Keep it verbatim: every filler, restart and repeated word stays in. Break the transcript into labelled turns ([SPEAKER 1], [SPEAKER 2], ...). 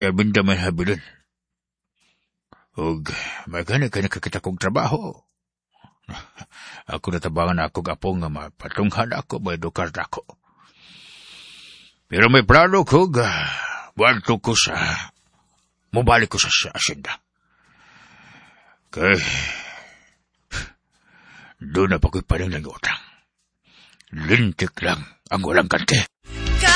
[SPEAKER 1] Ebinda man habilin. Ug, may gani ka nakakita kong trabaho. Ako natabangan na akong apo nga mapatunghan ako, may edukar na ako. Pero may plano ko nga, wanto ko sa, mabalik ko sa asyenda. Kay, doon na pa ko'y paling ng utang. Lintik lang ang walang kante.